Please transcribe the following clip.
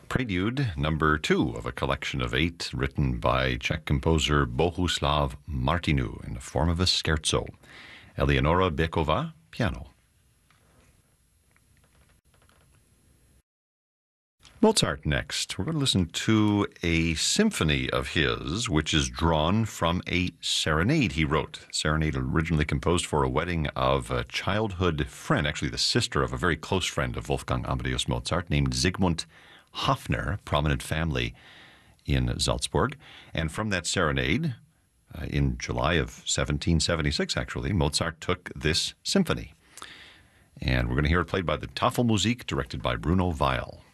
Prelude number 2 of a collection of 8 written by Czech composer Bohuslav Martinu in the form of a scherzo. Eleonora Bekova, piano. Mozart next. We're going to listen to a symphony of his, which is drawn from a serenade he wrote. Serenade originally composed for a wedding of a childhood friend, actually the sister of a very close friend of Wolfgang Amadeus Mozart, named Zygmunt Hofner, prominent family in Salzburg. And from that serenade, in July of 1776, actually, Mozart took this symphony. And we're going to hear it played by the Tafelmusik, directed by Bruno Weil.